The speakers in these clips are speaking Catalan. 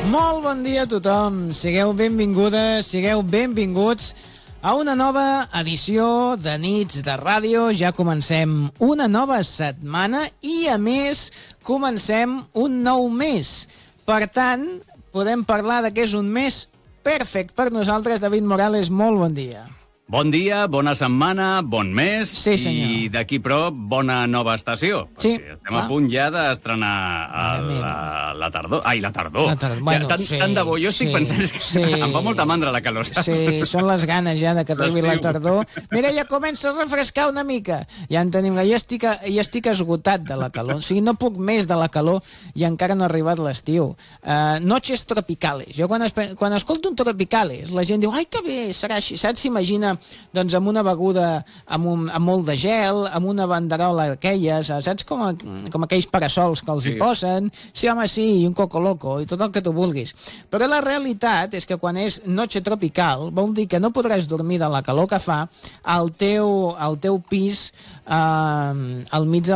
Molt bon dia a tothom. Sigueu benvingudes, sigueu benvinguts a una nova edició de Nits de Ràdio. Ja comencem una nova setmana i, a més, comencem un nou mes. Per tant, podem parlar de que és un mes perfecte per nosaltres. David Morales, molt bon dia. Bon dia, bona setmana, bon mes, sí, senyor. I d'aquí prop, bona nova estació. Sí, estem a punt ja d'estrenar la tardor. Ai, la tardor. Bueno, tant de bo, jo estic pensant que em fa molta mandra la calor, saps? Sí, són les ganes ja de que arribi la tardor. Mira, ja comença a refrescar una mica. Ja en tenim, ja estic esgotat de la calor. O sigui, no puc més de la calor i encara no ha arribat l'estiu. Noches tropicales. Jo quan escolto un tropicales, la gent diu, ai, que bé, serà així. Saps? S'imagina doncs amb una beguda amb molt de gel, amb una banderola aquelles, saps? Com aquells parasols que els hi posen. Sí, home, sí, i un coco loco, i tot el que tu vulguis. Però la realitat és que quan és noche tropical vol dir que no podràs dormir de la calor que fa al teu pis al mig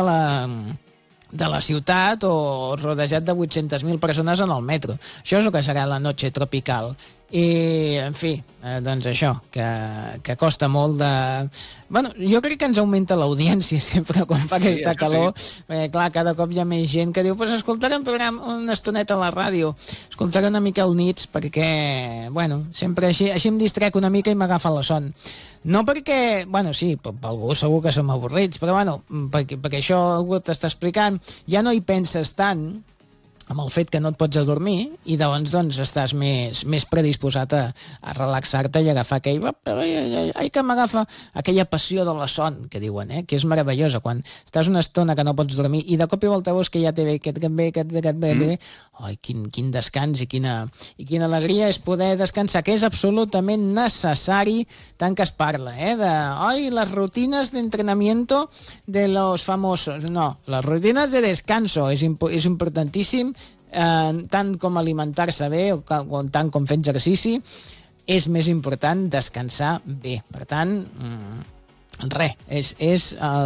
de la ciutat o rodejat de 800.000 persones en el metro. Això és el que serà la noche tropical. I, en fi, doncs això, que costa molt de... Bueno, jo crec que ens augmenta l'audiència sempre quan fa aquesta calor, perquè, clar, cada cop hi ha més gent que diu, pues escoltaré un programa una estoneta a la ràdio, escoltaré una mica el Nits, perquè, bueno, sempre així em distrec una mica i m'agafa la son. No perquè, bueno, sí, per algú segur que som avorrits, però, bueno, perquè això algú t'està explicant, ja no hi penses tant amb el fet que no et pots adormir i llavors doncs estàs més predisposat a relaxar-te i agafar que m'agafa aquella passió de la son que diuen, que és meravellosa quan estàs una estona que no pots dormir i de cop i volta veus que ja te ve, que et ve, ai, quin descans i quina alegria és poder descansar, que és absolutament necessari tant que es parla, de les rutines d'entrenamiento de los famosos. No, les rutines de descanso és importantíssim, tant com alimentar-se bé o tant com fer exercici, és més important descansar bé. Per tant, res, és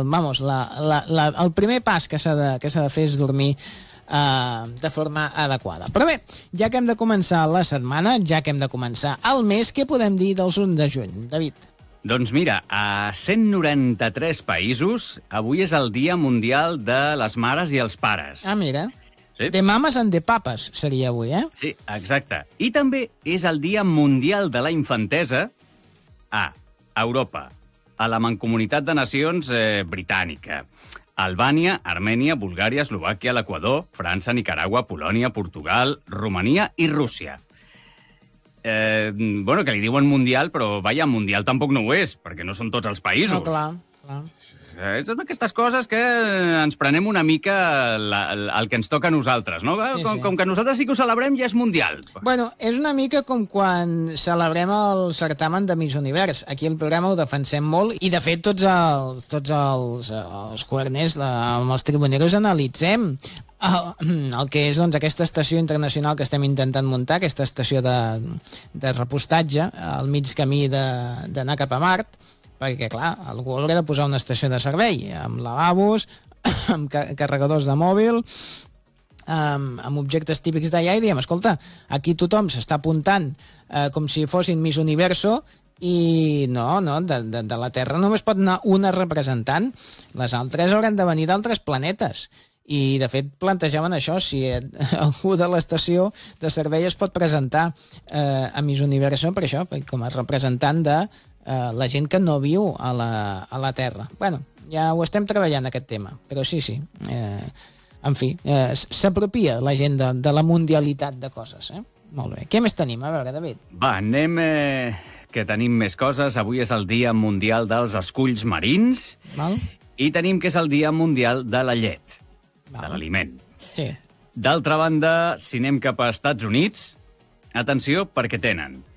el primer pas que s'ha de fer és dormir de forma adequada. Però bé, ja que hem de començar la setmana, ja que hem de començar el mes, què podem dir dels 1 de juny, David? Doncs mira, a 193 països, avui és el Dia Mundial de les Mares i els Pares. Ah, mira. Sí? De mames and de papes seria avui, Sí, exacte. I també és el Dia Mundial de la Infantesa a Europa, a la Mancomunitat de Nacions britànica, Albània, Armènia, Bulgària, Eslovàquia, l'Equador, França, Nicaragua, Polònia, Portugal, Romania i Rússia. Bueno, que li diuen mundial, però vaja, mundial tampoc no ho és, perquè no són tots els països. No, clar. Són aquestes coses que ens prenem una mica el que ens toca a nosaltres, no? Sí. Com que nosaltres sí que ho celebrem, ja és mundial. Bueno, és una mica com quan celebrem el certamen de Miss Univers. Aquí al programa ho defensem molt i, de fet, tots els cuerners amb els tribuneros analitzem el que és doncs, aquesta estació internacional que estem intentant muntar, aquesta estació de repostatge al mig camí d'anar cap a Mart, perquè, clar, algú hauria de posar una estació de servei, amb lavabos, amb carregadors de mòbil, amb objectes típics d'allà, i diem, escolta, aquí tothom s'està apuntant com si fossin Miss Universo, i no, de la Terra només pot anar una representant, les altres hauran de venir d'altres planetes. I, de fet, plantejaven això, si algú de l'estació de servei es pot presentar a Miss Universo per això, com a representant de la gent que no viu a la Terra. Bueno, ja ho estem treballant, aquest tema, però sí. En fi, s'apropia la gent de la mundialitat de coses. Molt bé. Què més tenim? A veure, David. Va, anem... que tenim més coses. Avui és el Dia Mundial dels Esculls Marins. Val. I tenim que és el Dia Mundial de la Llet, de l'aliment. Sí. D'altra banda, si anem cap a Estats Units, atenció, perquè tenen